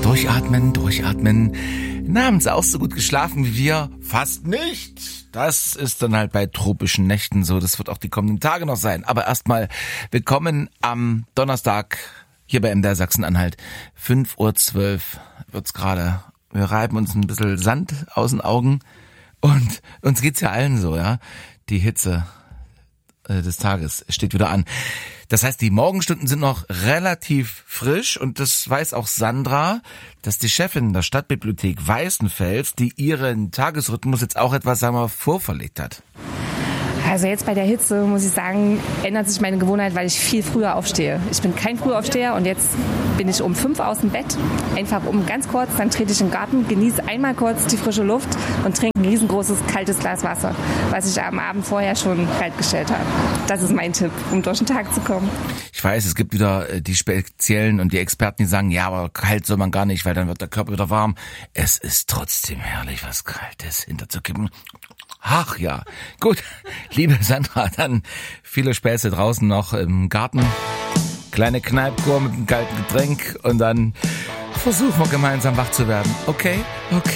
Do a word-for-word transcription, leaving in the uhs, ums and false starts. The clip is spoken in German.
Durchatmen, durchatmen. Na, haben Sie auch so gut geschlafen wie wir? Fast nicht. Das ist dann halt bei tropischen Nächten so. Das wird auch die kommenden Tage noch sein. Aber erstmal willkommen am Donnerstag hier bei M D R Sachsen-Anhalt. fünf Uhr zwölf wird's gerade. Wir reiben uns ein bisschen Sand aus den Augen. Und uns geht's ja allen so, ja. Die Hitze äh, des Tages steht wieder an. Das heißt, die Morgenstunden sind noch relativ frisch und das weiß auch Sandra, dass die Chefin der Stadtbibliothek Weißenfels, die ihren Tagesrhythmus jetzt auch etwas, sagen wir, vorverlegt hat. Also jetzt bei der Hitze, muss ich sagen, ändert sich meine Gewohnheit, weil ich viel früher aufstehe. Ich bin kein Frühaufsteher und jetzt bin ich um fünf aus dem Bett. Einfach um ganz kurz, dann trete ich in den Garten, genieße einmal kurz die frische Luft und trinke ein riesengroßes, kaltes Glas Wasser, was ich am Abend vorher schon kaltgestellt habe. Das ist mein Tipp, um durch den Tag zu kommen. Ich weiß, es gibt wieder die Speziellen und die Experten, die sagen, ja, aber kalt soll man gar nicht, weil dann wird der Körper wieder warm. Es ist trotzdem herrlich, was Kaltes hinterzukippen. Ach ja, gut, liebe Sandra, dann viele Späße draußen noch im Garten, kleine Kneipkur mit einem kalten Getränk und dann versuchen wir gemeinsam wach zu werden. Okay? Okay.